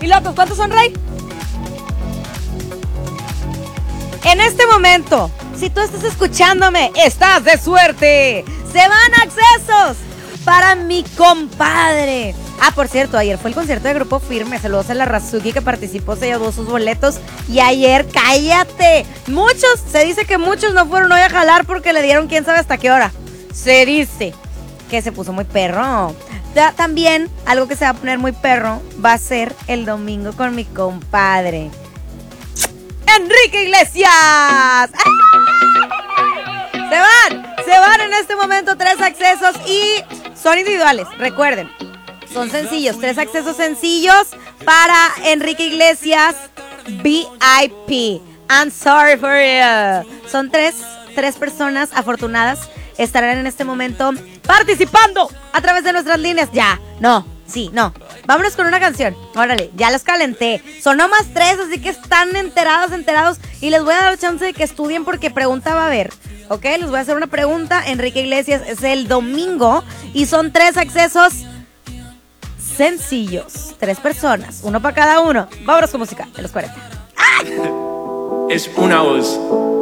pilotos, ¿cuántos son, Rey? En este momento, si tú estás escuchándome, estás de suerte. Se van accesos para mi compadre. Ah, por cierto, ayer fue el concierto de Grupo Firme. Saludos a la Razuki que participó, se llevó sus boletos. Y ayer, cállate, se dice que muchos no fueron hoy a jalar porque le dieron quién sabe hasta qué hora. Se dice que se puso muy perro. También, algo que se va a poner muy perro va a ser el domingo con mi compadre Enrique Iglesias. Se van en este momento 3 accesos y son individuales, recuerden. Son sencillos, 3 accesos sencillos para Enrique Iglesias VIP. I'm sorry for you. Son tres personas afortunadas. Estarán en este momento participando a través de nuestras líneas. No. Vámonos con una canción. Órale, ya los calenté. Son nomás 3, así que están enterados. Y les voy a dar chance de que estudien porque pregunta va a haber. ¿Ok? Les voy a hacer una pregunta. Enrique Iglesias es el domingo y son 3 accesos sencillos. 3 personas, uno para cada uno. Vámonos con música de los 40. Es una voz.